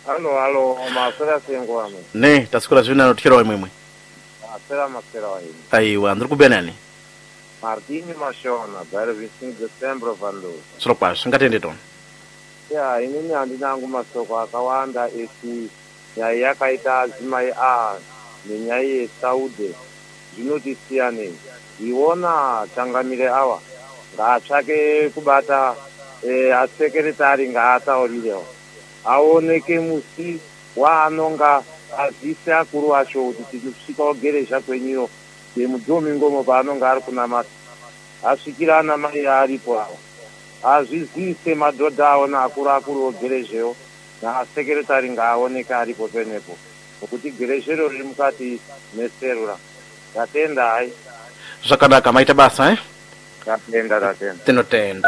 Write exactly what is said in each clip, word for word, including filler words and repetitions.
Halo, halo, masera sengo ame. Ne, tasikula zvina notikira wemwemwe. Masera masera wa hini. Aiwa, ndiri kubya nani? Martini Mashona, bari visingi December vando. Sropaz, singatende tono. Ya, inini handinangu masoko akawanda esi nyaya yakaita azimai a nenyaya yeSaude zvinoti siyanei. Iona changamire awa ngaatsvake kubata eh, asekretari ngaataurirewo aoneke musi waanonga azise akuru acho kuti tikusvika kugereja kwenyuyo yemuDhomingomo paanonga ari kunamata asvikira ana mai aripo awo azvizise madhodha awo naakuru akuru ogerejewo naasekretari ngaaoneke aripo penepo nokuti gerejero riri mukati meserura. Tatenda hai Zvakanaka, maita basa eh? Tatenda tatenda Tinotenda.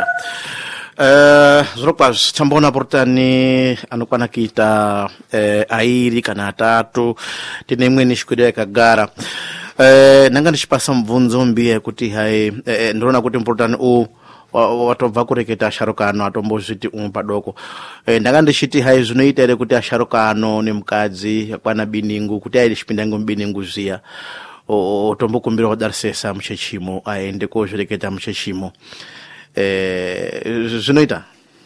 Uh, zvirokwazvo tamboona porotani anokwana kuita uh, airi kana atatu tine imweni shwiro yakagara uh, nanga ndichipasa mubvunzo mbiya yekuti hai uh, ndinoona kuti muporotani uyu watobva kureketa asharuka ano atombozviti umwe padoko uh, ndanga ndichiti hai zvinoita ere kuti asharuka ano nemukadzi yakwana biningu kuti airi chipindango mubiningu zviya otombokumbira kudarisesa muchechimo aende kozvireketa muchechimo. Eh, zvinoita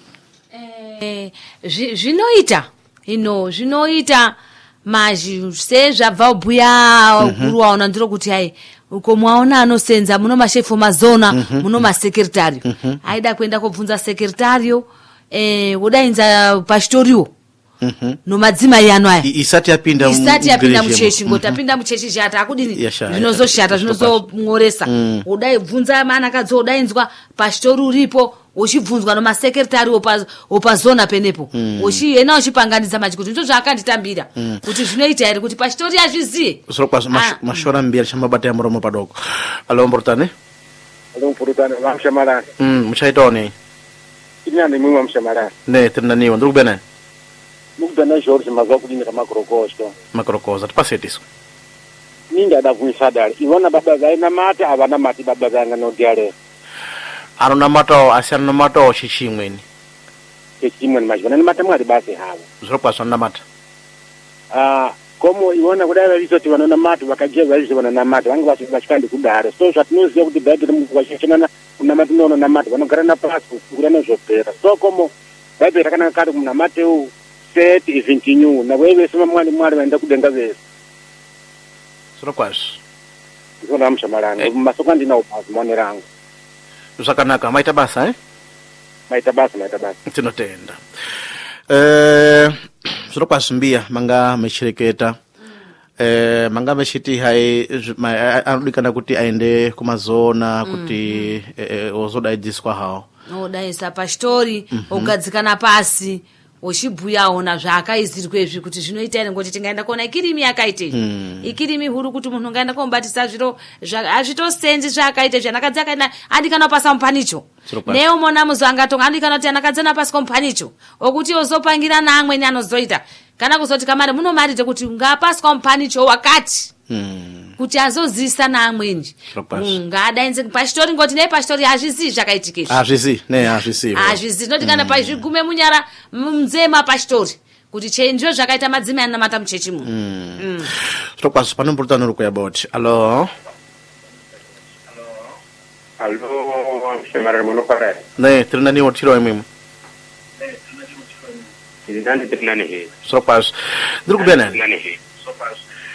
eh zvinoita ino zvinoita mazhi se zvabva kubhuya ukuru waona ndiro kuti hai uko mwaona anosenza muno mashefu mazona muno masekretari aida kuenda kubvunza sekretario eh wodainza pastoriwo Mhm. No madzimai ano aya isati yapinda isati yapinda muchechi ngoti apinda muchechi zvata akudini zvinozoshata zvinozongoresa udai bvunza mana kadzo udainzwa pastori uripo uchibvunzwa no masekretari opa opazona penepo uchi yena uchipanganiza machi kuti ndo zvakanditambira kuti zvinoita ere kuti pastori azviziye zvikwazo mashora mbiri chamabata ya muromo padoko. Alo mportane alo mportane vamshamarani mm muchaitone inyane mimwe mshamarani ne tinaniwa ndiri kubena mukudana George mazakudini kama makrokosto makrokoza tipasetiso ningi adakuisadali iwona baba zaina mata avana mati baba zanga no diare anona mata asana mata chichimweni chichimweni majwana ni mata mwali basi hawo zvikwa sona mata ah komo iwona kudai vizoti vanona mata vakajia valizvo vanona mata vangu vachikandi kudare so zvatinoziva kuti Bible mukuvachichenana kuna mata nono na mata vanogara na pasi kugurana zvopera so komo Bible rakanaka kati kuna Mateo set ivintinyu na wewe sema mwali mwali waenda kudenga vese zvikwazo zona mshamarani masoko ndina upazi mone rangu zvakanaka maita basa eh maita basa maita basa tinotenda eh zvikwazo mbia manga mechireketa eh manga mechiti hai anodikana kuti aende kumazona kuti ozodaidziswa hawo odaisa pastori ogadzikana pasi ochibhuyawo na zvakaizirwe izvi kuti zvinoita ere ngoti tingaenda kuona ikirimi yakaite hmm. ikirimi huru kuti munhu ngaenda kombatisa zviro azvitosenzi zvakaite zvanakadza kana andikana pasa mpanicho neo mona muzanga tonga andikana kuti anakadzana pasi kompanicho okuti ozopangira na amweni anozoita kana kuzoti kamari muno marite kuti ngapasi kompanicho wakati hmm. kuti azozisa na amweni ngadainze pastori ngoti nei pastori azvizi zvakaitika izvi azvizi ne azvizi azvizi noti kana pa zvigume munyara mzema pastori kuti chenjwe zvakaita madzimai ana mata muchechi mu mm stokwaso pano mportano ruko about allo allo shemara muno pare ne trinani otiro imwe ndani trinani he stokwaso ndikubena ndani he stokwaso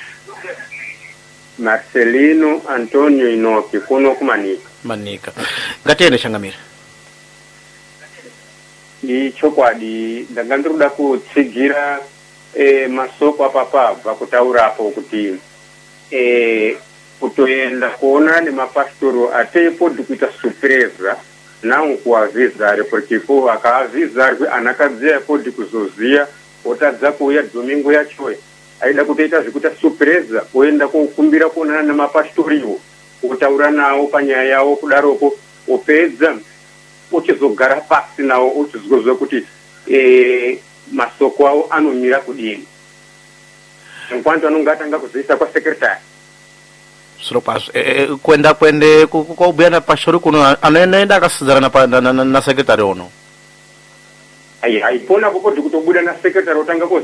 Marcelino Antonio Inoki kuno kumanika manika ngatene shangamira ni chokwadi ndanga ndiruda kutsigira eh masoko apapa vakutaurapo kuti eh kutoenda kuona ne mapastoro atepo dikuita surprise nawo kuavizare porque po akaavizarwe anakadzea po dikuzozia otadza kuya domingo yacho aida kutoita zvikuita surprise oenda kokumbira kuonana namapastoriwo kutaura nawo panyaya yawo kudaroko opedza uchizogara pasi nawo uchizozwa kuti eh masoko awo anomira kudini nkwanto anonga atanga kuzoisa kwa secretary Sropas eh kwenda kwende kubhuya na pastori kuno anoenda akasidzana na na secretary ono ai ai pona popo dikutobuda na secretary otanga kozi